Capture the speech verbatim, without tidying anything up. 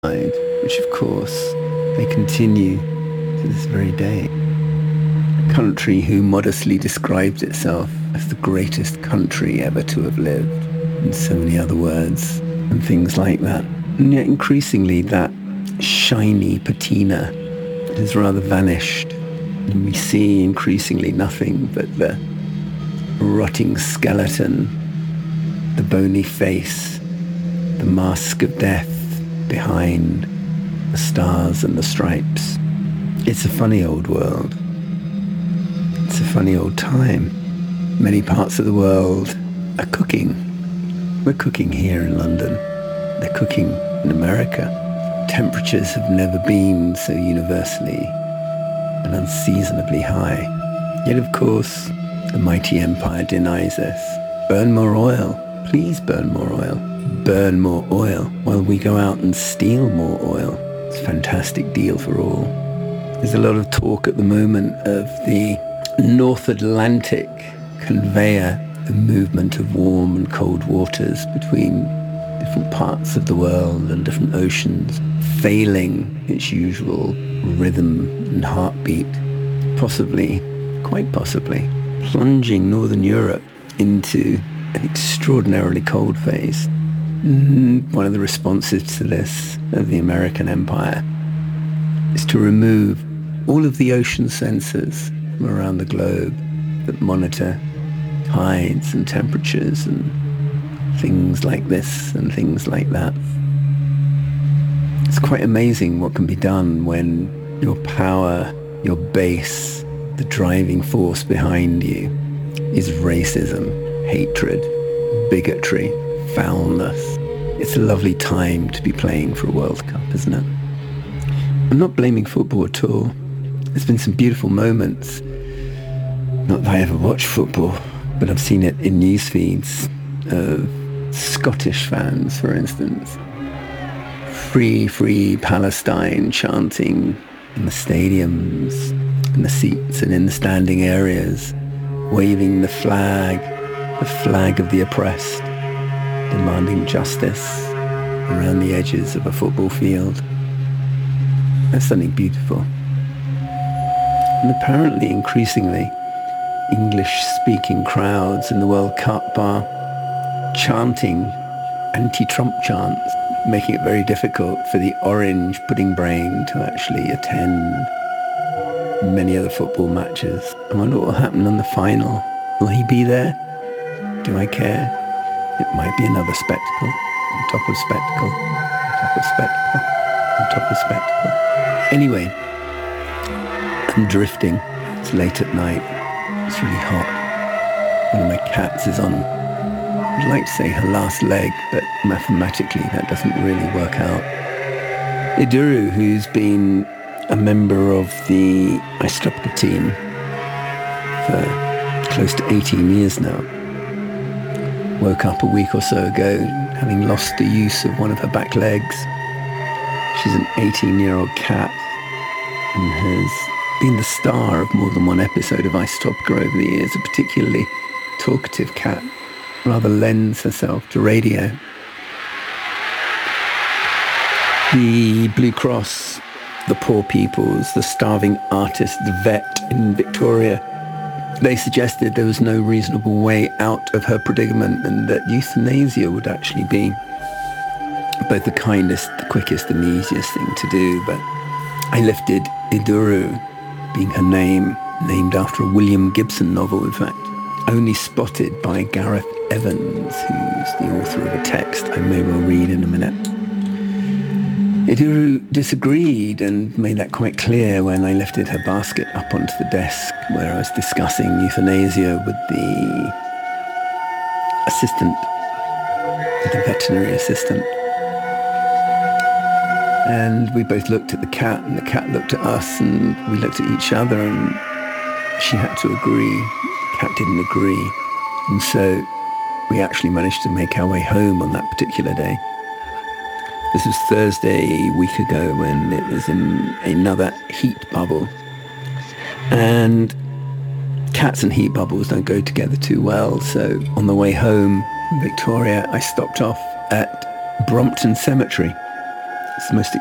which of course they continue to this very day. A country who modestly described itself as the greatest country ever to have lived, and so many other words and things like that. And yet increasingly that shiny patina has rather vanished, and we see increasingly nothing but the rotting skeleton, the bony face, the mask of death behind the stars and the stripes. It's a funny old world. It's a funny old time. Many parts of the world are cooking. We're cooking here in London. They're cooking in America. Temperatures have never been so universally and unseasonably high. Yet, of course, the mighty empire denies us. Burn more oil. Please burn more oil. Burn more oil while we go out and steal more oil. It's a fantastic deal for all. There's a lot of talk at the moment of the North Atlantic conveyor, the movement of warm and cold waters between different parts of the world and different oceans, failing its usual rhythm and heartbeat, possibly, quite possibly, plunging Northern Europe into an extraordinarily cold phase. One of the responses to this of the American empire is to remove all of the ocean sensors from around the globe that monitor tides and temperatures and things like this and things like that. It's quite amazing what can be done when your power, your base, the driving force behind you is racism, hatred, bigotry, foulness. It's a lovely time to be playing for a World Cup, isn't it? I'm not blaming football at all. There's been some beautiful moments. Not that I ever watch football, but I've seen it in news feeds of Scottish fans, for instance. Free, free Palestine chanting in the stadiums, in the seats and in the standing areas, waving the flag, the flag of the oppressed, demanding justice around the edges of a football field. That's something beautiful. And apparently, increasingly, English-speaking crowds in the World Cup are chanting anti-Trump chants, making it very difficult for the orange pudding brain to actually attend many other football matches. I wonder what will happen on the final. Will he be there? Do I care? It might be another spectacle, on top of spectacle, on top of spectacle, on top of spectacle. Anyway, I'm drifting. It's late at night. It's really hot. One of my cats is on, I'd like to say her last leg, but mathematically that doesn't really work out. Iduru, who's been a member of the Istopka team for close to eighteen years now, woke up a week or so ago having lost the use of one of her back legs. She's an eighteen-year-old cat and has been the star of more than one episode of Istopka over the years. A particularly talkative cat, rather lends herself to radio. The Blue Cross, the poor peoples, the starving artist, the vet in Victoria, they suggested there was no reasonable way out of her predicament and that euthanasia would actually be both the kindest, the quickest and the easiest thing to do. But I lifted Iduru, being her name, named after a William Gibson novel, in fact, only spotted by Gareth Evans, who's the author of a text I may well read in a minute. Iduru disagreed and made that quite clear when I lifted her basket up onto the desk where I was discussing euthanasia with the assistant, the veterinary assistant. And we both looked at the cat and the cat looked at us and we looked at each other and she had to agree. The cat didn't agree. And so we actually managed to make our way home on that particular day. This was Thursday a week ago when it was in another heat bubble. And cats and heat bubbles don't go together too well. So on the way home from Victoria, I stopped off at Brompton Cemetery. It's the most